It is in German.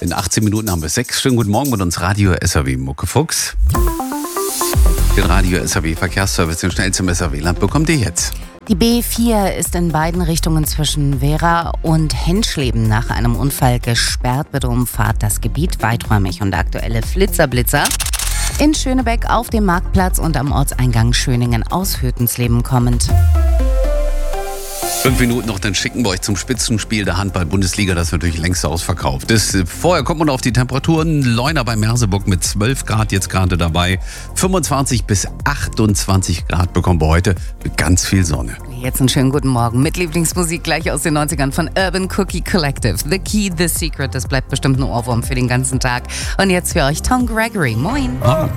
In 18 Minuten haben wir 6. Schönen guten Morgen mit uns Radio SAW Muckefuchs. Den Radio SAW Verkehrsservice, den schnellsten SAW-Land bekommt ihr jetzt. Die B4 ist in beiden Richtungen zwischen Vera und Henschleben nach einem Unfall gesperrt. Bitte umfahrt das Gebiet weiträumig und aktuelle Flitzer-Blitzer. In Schönebeck auf dem Marktplatz und am Ortseingang Schöningen aus Hütensleben kommend. 5 Minuten noch, dann schicken wir euch zum Spitzenspiel der Handball-Bundesliga. Das ist natürlich längst ausverkauft. Vorher kommt man auf die Temperaturen. Leuna bei Merseburg mit 12 Grad jetzt gerade dabei. 25 bis 28 Grad bekommen wir heute mit ganz viel Sonne. Jetzt einen schönen guten Morgen mit Lieblingsmusik gleich aus den 90ern von Urban Cookie Collective. The Key, The Secret, das bleibt bestimmt ein Ohrwurm für den ganzen Tag. Und jetzt für euch Tom Gregory. Moin.